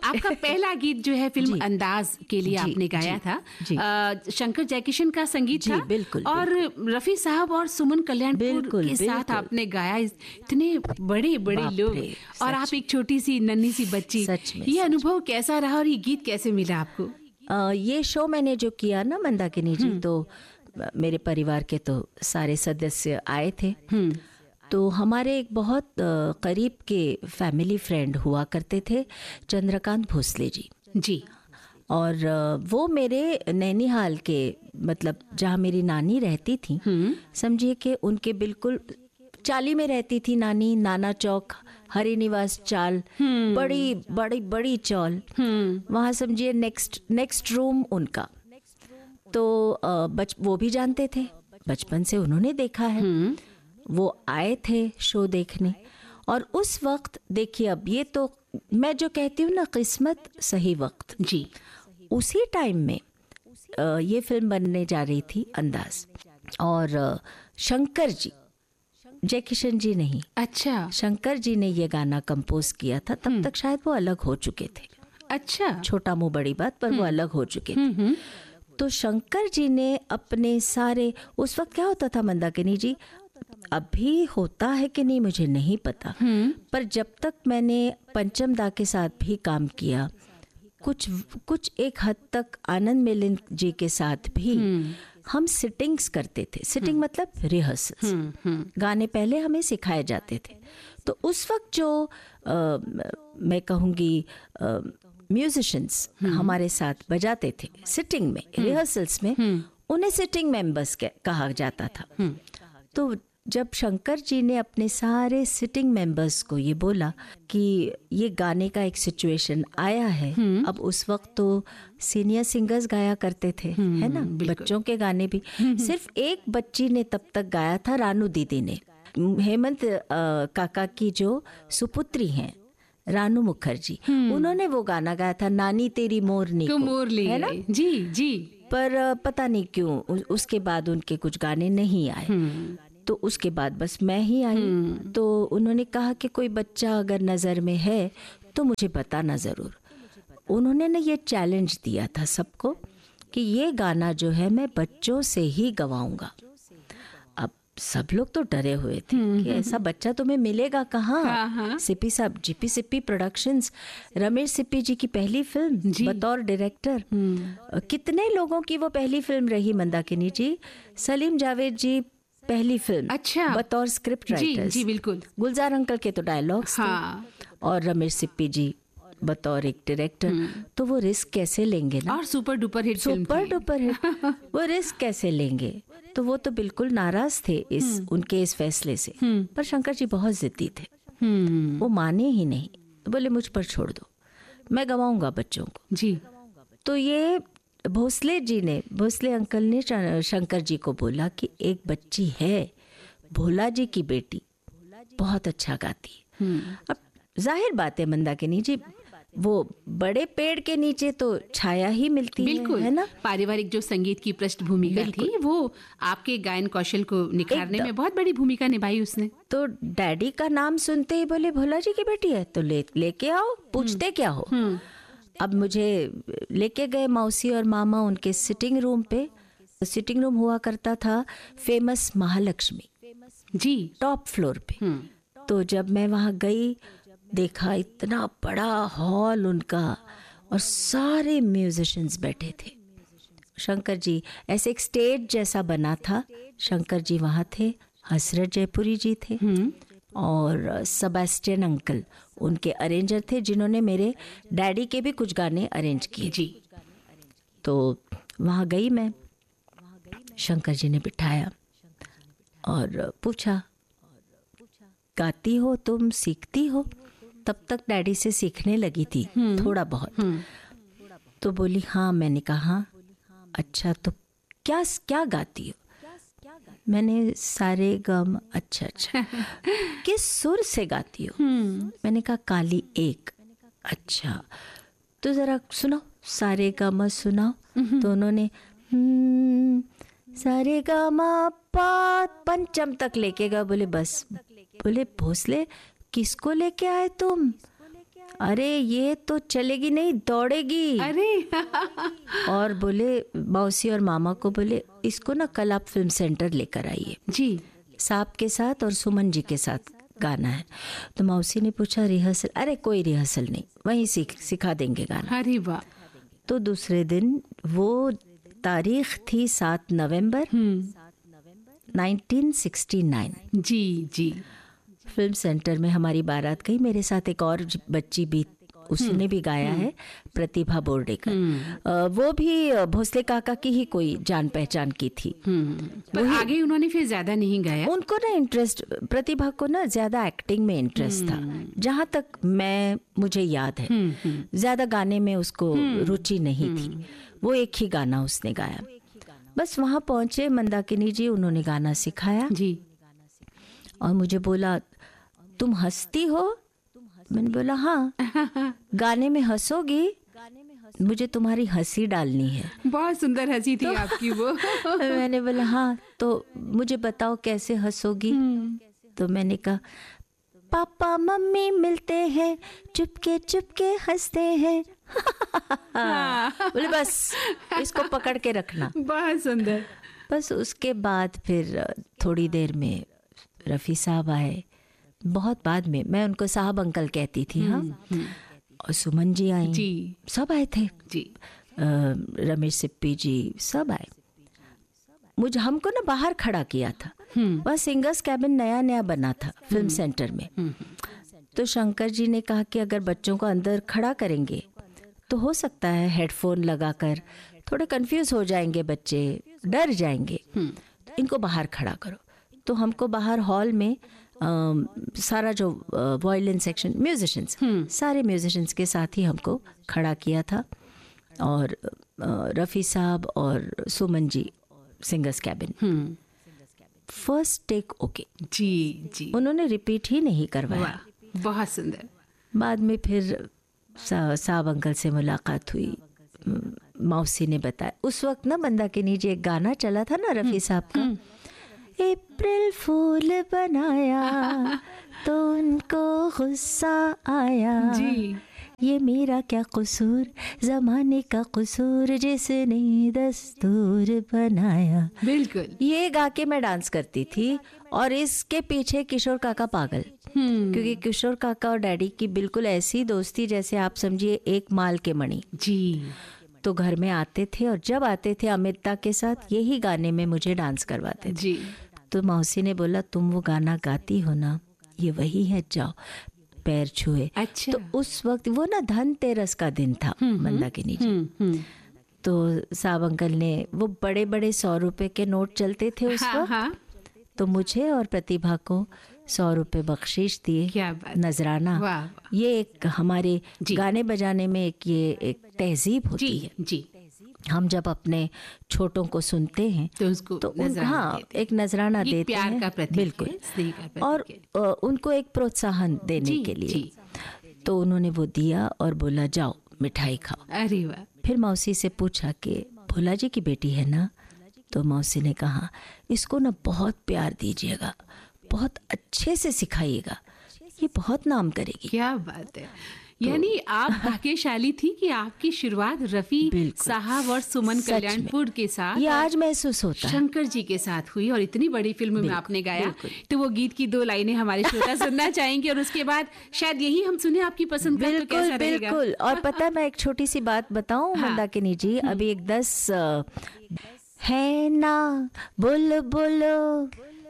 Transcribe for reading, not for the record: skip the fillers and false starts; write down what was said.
आपका पहला गीत जो है फिल्म अंदाज के लिए आपने गाया था, शंकर जयकिशन का संगीत था। बिल्कुल, और रफी साहब और सुमन कल्याणपुर के साथ आपने गाया। इतने बड़े बड़े लोग और आप एक छोटी सी नन्ही सी बच्ची। ये अनुभव कैसा रहा और ये गीत कैसे मिला आपको? ये शो मैंने जो किया ना मंदाकिनी जी, तो मेरे परिवार के तो सारे सदस्य आए थे। तो हमारे एक बहुत करीब के फैमिली फ्रेंड हुआ करते थे, चंद्रकांत भोसले जी। और वो मेरे नैनीहाल के, मतलब जहाँ मेरी नानी रहती थी, समझिए कि उनके बिल्कुल चाली में रहती थी नानी। नाना चौक, हरि निवास चाल, बड़ी बड़ी बड़ी चौल, वहाँ समझिए नेक्स्ट रूम उनका। तो वो भी जानते थे, बचपन से उन्होंने देखा है। वो आए थे शो देखने। और उस वक्त देखिए, अब ये तो मैं जो कहती हूँ ना, किस्मत सही वक्त जी, उसी टाइम में ये फिल्म बनने जा रही थी अंदाज। और शंकर जी, जयकिशन जी नहीं, अच्छा, शंकर जी ने ये गाना कंपोज किया था। तब तक शायद वो अलग हो चुके थे। अच्छा, छोटा मुंह बड़ी बात, पर वो अलग हो चुके थे। तो शंकर जी ने अपने सारे, उस वक्त क्या होता था मंदाकिनी जी, अभी होता है कि नहीं मुझे नहीं पता, पर जब तक मैंने पंचम दा के साथ भी काम किया, कुछ एक हद तक आनंद मिलिंद जी के साथ भी हम सिटिंग्स करते थे। सिटिंग मतलब रिहर्सल्स, गाने पहले हमें सिखाए जाते थे। तो उस वक्त जो मैं कहूँगी म्यूजिशियंस हमारे साथ बजाते थे सिटिंग में, रिहर्सल्स में, उन्हें सिटिंग मेंबर्स कहा जाता था। तो जब शंकर जी ने अपने सारे सिटिंग मेंबर्स को ये बोला कि ये गाने का एक सिचुएशन आया है, अब उस वक्त तो सीनियर सिंगर्स गाया करते थे, है ना, बच्चों के गाने भी। सिर्फ एक बच्ची ने तब तक गाया था, रानू दीदी ने, हेमंत काका की जो सुपुत्री हैं रानू मुखर्जी, उन्होंने वो गाना गाया था, नानी तेरी मोरनी को, है ना जी। पर पता नहीं क्यों उसके बाद उनके कुछ गाने नहीं आए। तो उसके बाद बस मैं ही आई। तो उन्होंने कहा कि कोई बच्चा अगर नज़र में है तो मुझे बताना ज़रूर। उन्होंने ना ये चैलेंज दिया था सबको कि ये गाना जो है मैं बच्चों से ही गवाऊंगा। अब सब लोग तो डरे हुए थे कि ऐसा बच्चा तुम्हें मिलेगा कहाँ। सिप्पी साहब, जीपी सिप्पी प्रोडक्शंस, रमेश सिप्पी जी की पहली फिल्म बतौर डायरेक्टर। कितने लोगों की वो पहली फिल्म रही मंदाकिनी जी। सलीम जावेद जी पहली फिल्म, अच्छा, बतौर स्क्रिप्ट राइटर्स। जी बिल्कुल। गुलजार अंकल के तो डायलॉग्स थे, और रमेश सिप्पी जी बतौर एक डायरेक्टर। तो वो रिस्क कैसे लेंगे ना, और सुपर डुपर हिट, वो रिस्क कैसे लेंगे। तो वो तो बिल्कुल नाराज थे उनके इस फैसले से। पर शंकर जी बहुत जिद्दी थे, वो माने ही नहीं। तो बोले मुझ पर छोड़ दो, मैं गवाऊंगा बच्चों को जी। तो ये भोसले अंकल ने शंकर जी को बोला कि एक बच्ची है, भोला जी की बेटी, बहुत अच्छा गाती है। अब जाहिर बात है मंदाकिनी जी, वो बड़े पेड़ के नीचे तो छाया ही मिलती है ना। पारिवारिक जो संगीत की पृष्ठभूमि थी, वो आपके गायन कौशल को निखारने में बहुत बड़ी भूमिका निभाई उसने। तो डैडी का नाम सुनते ही बोले भोला जी की बेटी है, तो लेके आओ, पूछते क्या हो। अब मुझे लेके गए मौसी और मामा उनके सिटिंग रूम पे। सिटिंग रूम हुआ करता था फेमस महालक्ष्मी जी, टॉप फ्लोर पे। तो जब मैं वहाँ गई, देखा इतना बड़ा हॉल उनका, और सारे म्यूजिशियंस बैठे थे। शंकर जी, ऐसे एक स्टेज जैसा बना था, शंकर जी वहाँ थे, हसरत जयपुरी जी थे, और सेबेस्टियन अंकल उनके अरेंजर थे, जिन्होंने मेरे डैडी के भी कुछ गाने अरेंज किए जी। तो वहाँ गई मैं, शंकर जी ने बिठाया और पूछा, गाती हो तुम, सीखती हो? तब तक डैडी से सीखने लगी थी थोड़ा बहुत। तो बोली हाँ। मैंने कहा अच्छा, तो क्या गाती हो? मैंने सारे गम। अच्छा किस सुर से गाती हो? मैंने कहा काली एक। अच्छा, तो जरा सुनाओ, सारे गम सुनाओ। तो उन्होंने सारे गमा पा पंचम तक लेके गए। बोले बस। बोले भोसले किसको लेके आए तुम? अरे ये तो चलेगी नहीं, दौड़ेगी। अरे और बोले मौसी और मामा को, बोले इसको ना कल आप फिल्म सेंटर लेकर आइए जी, साहब के साथ और सुमन जी के साथ गाना है। तो मौसी ने पूछा रिहर्सल? अरे कोई रिहर्सल नहीं, वहीं सिखा देंगे गाना। अरे वाह। तो दूसरे दिन, वो तारीख थी 7 नवंबर 1969। जी जी। फिल्म सेंटर में हमारी बारात गई, मेरे साथ एक और बच्ची भी, उसने भी गाया है, प्रतिभा बोर्डेकर। वो भी भोसले काका की ही कोई जान पहचान की थी। पर आगे उन्होंने फिर ज्यादा नहीं गाया। उनको ना इंटरेस्ट, प्रतिभा को ना ज्यादा एक्टिंग में इंटरेस्ट था, जहाँ तक मुझे याद है। ज्यादा गाने में उसको रुचि नहीं थी। वो एक ही गाना उसने गाया। बस वहाँ पहुंचे मंदाकिनी जी, उन्होंने गाना सिखाया जी। और मुझे बोला तुम हंसती हो? मैंने बोला हाँ। गाने में हंसोगी? मुझे तुम्हारी हंसी डालनी है। बहुत सुंदर हंसी थी आपकी वो। मैंने बोला हाँ, तो मुझे बताओ कैसे हंसोगी? तो मैंने कहा पापा मम्मी मिलते हैं, चुपके चुपके हंसते हैं। बोले बस इसको पकड़ के रखना। बहुत सुंदर। बस उसके बाद फिर थोड़ी देर में रफ़ी साहब आए, बहुत बाद में। मैं उनको साहब अंकल कहती थी। हाँ। और सुमन जी आई जी, सब आए थे जी। रमेश सिप्पी जी सब आए। हमको ना बाहर खड़ा किया था। वह सिंगर्स कैबिन नया नया बना था फिल्म सेंटर में। तो शंकर जी ने कहा कि अगर बच्चों को अंदर खड़ा करेंगे तो हो सकता है हेडफोन लगाकर थोड़े कंफ्यूज हो जाएंगे बच्चे, डर जाएंगे, इनको बाहर खड़ा करो। तो हमको बाहर हॉल में सारा जो वायलिन सेक्शन, म्यूजिशियंस, सारे म्यूजिशियंस के साथ ही हमको खड़ा किया था। और रफ़ी साहब और Suman ji singers cabin. First take okay. जी जी। उन्होंने रिपीट ही नहीं करवाया। बहुत सुंदर। बाद में फिर साहब अंकल से मुलाकात हुई, मौसी ने बताया। उस वक्त ना मंदाकिनी जी एक गाना चला था ना रफ़ी साहब का, अप्रैल फूल बनाया तो उनको गुस्सा आया जी। ये मेरा क्या कसूर, जमाने का कसूर जिसने दस्तूर बनाया। बिल्कुल। ये गा के मैं डांस करती थी। और इसके पीछे किशोर काका पागल, क्योंकि किशोर काका और डैडी की बिल्कुल ऐसी दोस्ती जैसे आप समझिए एक माल के मणि। जी। तो घर में आते थे और जब आते थे अमिता के साथ यही गाने में मुझे डांस करवाते थे। जी। तो मौसी ने बोला तुम वो गाना गाती हो ना, ये वही है, जाओ। पैर छुए। अच्छा। तो उस वक्त वो ना धनतेरस का दिन था मंदाकिनी जी। तो साहब अंकल ने वो बड़े बड़े 100 रुपए के नोट चलते थे उस वक्त। तो मुझे और प्रतिभा को 100 रुपए बख्शीश दिए। क्या बात। नजराना। वाह। ये एक हमारे गाने बजाने में एक तहजीब होती है। जी। हम जब अपने छोटों को सुनते हैं तो उसको हाँ एक नजराना देते प्यार हैं। का प्रतीक, बिल्कुल। स्नेह का प्रतीक और उनको एक प्रोत्साहन देने के लिए। तो उन्होंने वो दिया और बोला जाओ मिठाई खाओ। अरे वाह। फिर मौसी से पूछा कि भोला जी की बेटी है ना? तो मौसी ने कहा इसको ना बहुत प्यार दीजिएगा, बहुत अच्छे से सिखाइएगा, ये बहुत नाम करेगी। क्या बात है। यानी आप भाग्यशाली थी कि आपकी शुरुआत रफ़ी साहब और सुमन कल्याणपुर के साथ, ये आज महसूस होता है, शंकर जी के साथ हुई और इतनी बड़ी फिल्म में आपने गाया। तो वो गीत की 2 लाइनें हमारे श्रोता सुनना चाहेंगे और उसके बाद शायद यही हम सुने आपकी पसंद का। तो कैसा रहेगा? बिल्कुल। और पता है मैं एक छोटी सी बात बताऊं मंदाकिनी जी, अभी एक 10 है ना बोलो बोलो